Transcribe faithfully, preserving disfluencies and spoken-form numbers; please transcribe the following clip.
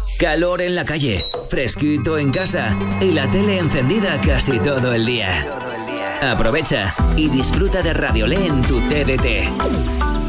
calor en la calle, fresquito en casa y la tele encendida casi todo el día. Aprovecha y disfruta de Radiolé en tu T D T.